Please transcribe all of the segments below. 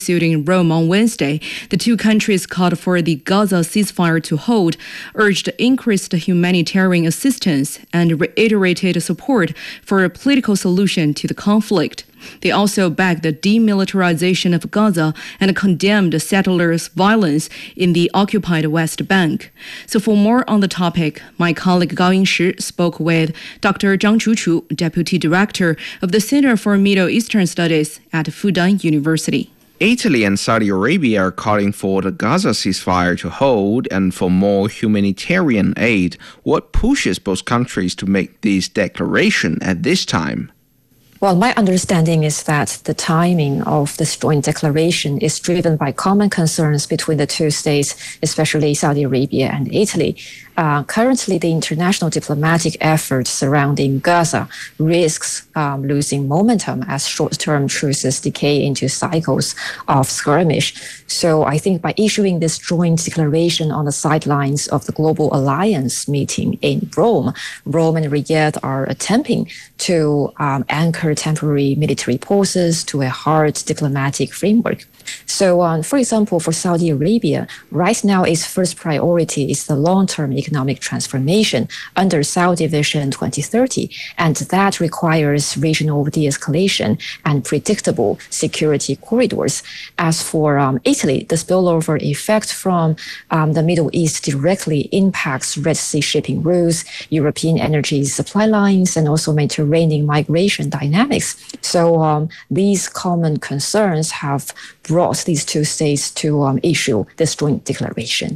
in Rome on Wednesday, the two countries called for the Gaza ceasefire to hold, urged increased humanitarian assistance, and reiterated support for a political solution to the conflict. They also backed the demilitarization of Gaza and condemned settlers' violence in the occupied West Bank. So for more on the topic, my colleague Gao Yingshi spoke with Dr. Zhang Chuchu, Deputy Director of the Center for Middle Eastern Studies at Fudan University. Italy and Saudi Arabia are calling for the Gaza ceasefire to hold and for more humanitarian aid. What pushes both countries to make this declaration at this time? Well, my understanding is that the timing of this joint declaration is driven by common concerns between the two states, especially Saudi Arabia and Italy. Currently, the international diplomatic effort surrounding Gaza risks losing momentum as short-term truces decay into cycles of skirmish. So I think by issuing this joint declaration on the sidelines of the Global Alliance meeting in Rome, Rome and Riyadh are attempting to anchor temporary military pauses to a hard diplomatic framework. So, for example, for Saudi Arabia, right now its first priority is the long-term economic transformation under Saudi Vision 2030, and that requires regional de-escalation and predictable security corridors. As for Italy, the spillover effect from the Middle East directly impacts Red Sea shipping routes, European energy supply lines, and also Mediterranean migration dynamics. So these common concerns have brought these two states to issue this joint declaration.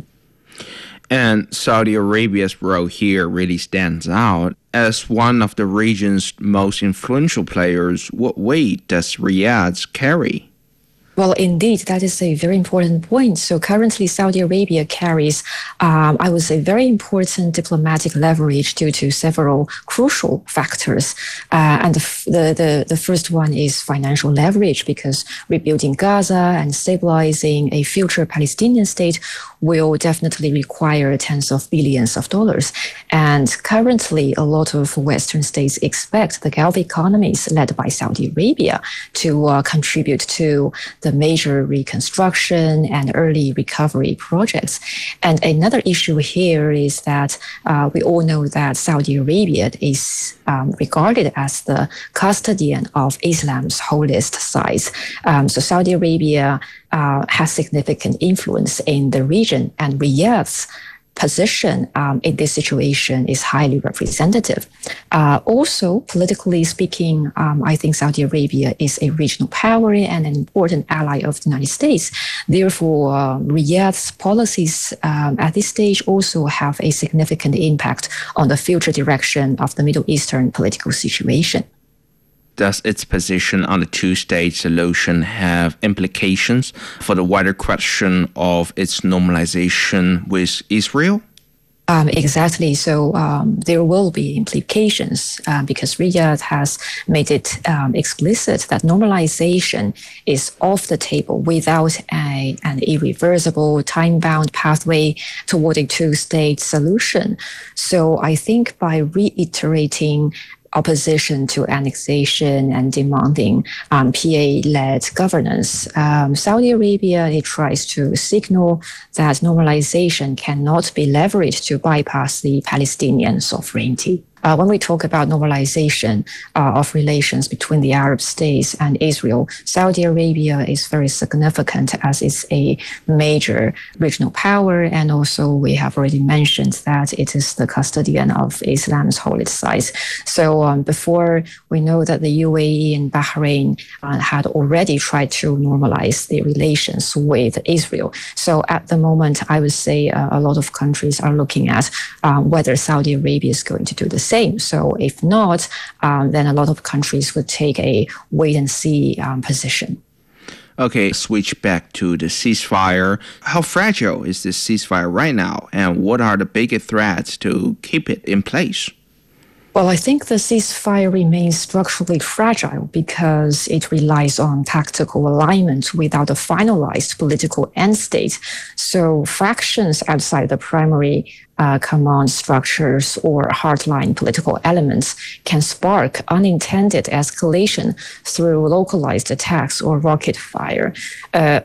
And Saudi Arabia's role here really stands out. As one of the region's most influential players, what weight does Riyadh carry? Well, indeed, that is a very important point. So currently, Saudi Arabia carries, I would say, very important diplomatic leverage due to several crucial factors. And the first one is financial leverage, because rebuilding Gaza and stabilizing a future Palestinian state will definitely require tens of billions of dollars. And currently, a lot of Western states expect the Gulf economies led by Saudi Arabia to contribute to the major reconstruction and early recovery projects. And another issue here is that we all know that Saudi Arabia is regarded as the custodian of Islam's holiest sites. So Saudi Arabia has significant influence in the region, and Riyadh's position in this situation is highly representative. Also, politically speaking, I think Saudi Arabia is a regional power and an important ally of the United States. Therefore, Riyadh's policies at this stage also have a significant impact on the future direction of the Middle Eastern political situation. Does its position on the two-state solution have implications for the wider question of its normalization with Israel? Exactly. So there will be implications because Riyadh has made it explicit that normalization is off the table without an irreversible, time-bound pathway toward a two-state solution. So I think by reiterating opposition to annexation and demanding PA-led governance, Saudi Arabia, it tries to signal that normalization cannot be leveraged to bypass the Palestinian sovereignty. When we talk about normalization of relations between the Arab states and Israel, Saudi Arabia is very significant as it's a major regional power. And also we have already mentioned that it is the custodian of Islam's holy sites. So before, we know that the UAE and Bahrain had already tried to normalize their relations with Israel. So at the moment, I would say a lot of countries are looking at whether Saudi Arabia is going to do the same. So if not, then a lot of countries would take a wait-and-see position. Okay, switch back to the ceasefire. How fragile is this ceasefire right now, and what are the biggest threats to keep it in place? Well, I think the ceasefire remains structurally fragile because it relies on tactical alignment without a finalized political end state. So factions outside the primary command structures or hardline political elements can spark unintended escalation through localized attacks or rocket fire.